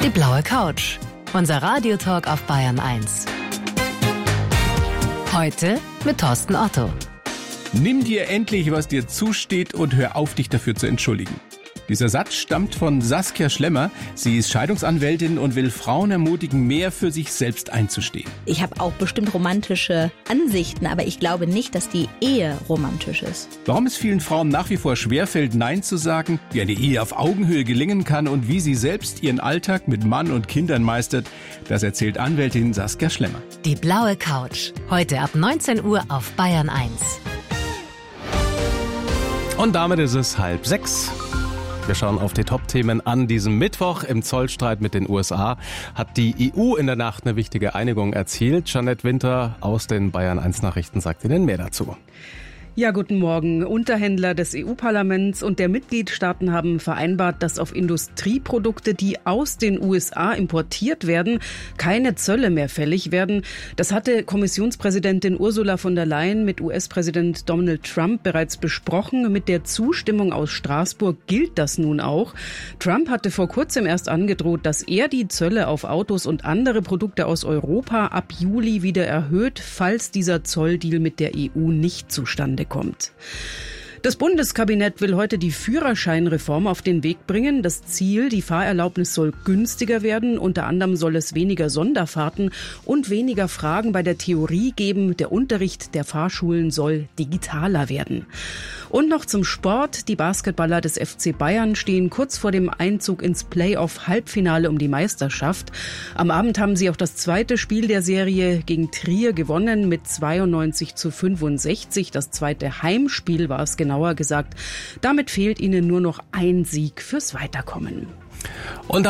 Die blaue Couch. Unser Radiotalk auf Bayern 1. Heute mit Thorsten Otto. Nimm dir endlich, was dir zusteht und hör auf, dich dafür zu entschuldigen. Dieser Satz stammt von Saskia Schlemmer. Sie ist Scheidungsanwältin und will Frauen ermutigen, mehr für sich selbst einzustehen. Ich habe auch bestimmt romantische Ansichten, aber ich glaube nicht, dass die Ehe romantisch ist. Warum es vielen Frauen nach wie vor schwerfällt, Nein zu sagen, wie eine Ehe auf Augenhöhe gelingen kann und wie sie selbst ihren Alltag mit Mann und Kindern meistert, das erzählt Anwältin Saskia Schlemmer. Die blaue Couch. Heute ab 19 Uhr auf Bayern 1. Und damit ist es 5:30. Wir schauen auf die Top-Themen an diesem Mittwoch. Im Zollstreit mit den USA hat die EU in der Nacht eine wichtige Einigung erzielt. Jeanette Winter aus den Bayern 1 Nachrichten sagt Ihnen mehr dazu. Ja, guten Morgen. Unterhändler des EU-Parlaments und der Mitgliedstaaten haben vereinbart, dass auf Industrieprodukte, die aus den USA importiert werden, keine Zölle mehr fällig werden. Das hatte Kommissionspräsidentin Ursula von der Leyen mit US-Präsident Donald Trump bereits besprochen. Mit der Zustimmung aus Straßburg gilt das nun auch. Trump hatte vor kurzem erst angedroht, dass er die Zölle auf Autos und andere Produkte aus Europa ab Juli wieder erhöht, falls dieser Zolldeal mit der EU nicht zustande kommt. Das Bundeskabinett will heute die Führerscheinreform auf den Weg bringen. Das Ziel, die Fahrerlaubnis soll günstiger werden. Unter anderem soll es weniger Sonderfahrten und weniger Fragen bei der Theorie geben. Der Unterricht der Fahrschulen soll digitaler werden. Und noch zum Sport. Die Basketballer des FC Bayern stehen kurz vor dem Einzug ins Playoff-Halbfinale um die Meisterschaft. Am Abend haben sie auch das zweite Spiel der Serie gegen Trier gewonnen mit 92:65. Das zweite Heimspiel war es genauer gesagt. Damit fehlt ihnen nur noch ein Sieg fürs Weiterkommen.